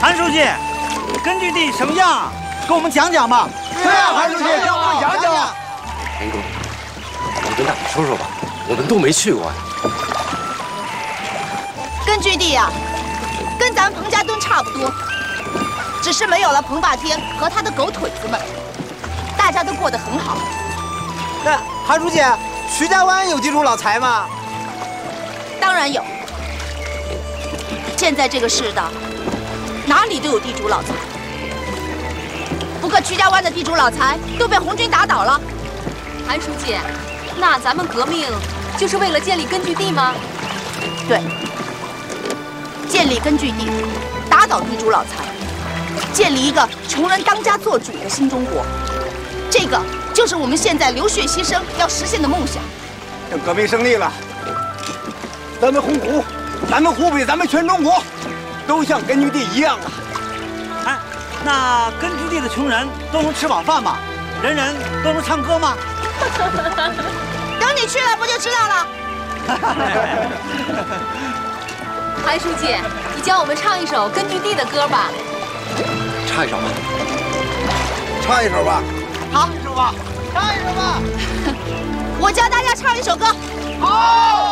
韩书记，根据地什么样？给我们讲讲吧。 对呀，韩书记，给我们讲讲。 林哥，你跟大伙说说吧，我们都没去过呀。 根据地呀，跟咱们彭家墩差不多，只是没有了彭霸天和他的狗腿子们，大家都过得很好。 那韩书记，徐家湾有地主老财吗？ 当然有。现在这个世道，哪里都有地主老财。不过曲家湾的地主老财都被红军打倒了。 韩书记，那咱们革命就是为了建立根据地吗？ 对，建立根据地，打倒地主老财，建立一个穷人当家做主的新中国。这个就是我们现在流血牺牲要实现的梦想。 等革命胜利了，咱们洪湖、咱们湖北、咱们全中国，都像根据地一样了。 哎，那根据地的穷人都能吃饱饭吗？人人都能唱歌吗？ 等你去了不就知道了。 韩书记，你教我们唱一首根据地的歌吧。 唱一首吧。 唱一首吧。 好， 唱一首吧。唱一首吧。 我教大家唱一首歌。 好。